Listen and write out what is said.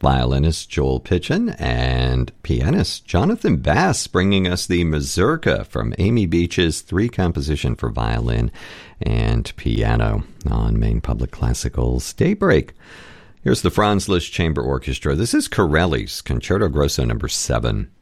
violinist Joel Pitchen, and pianist Jonathan Bass, bringing us the Mazurka from Amy Beach's 3 composition for violin and piano on Maine Public Classical's Daybreak. Here's the Franz Liszt Chamber Orchestra. This is Corelli's Concerto Grosso No. 7.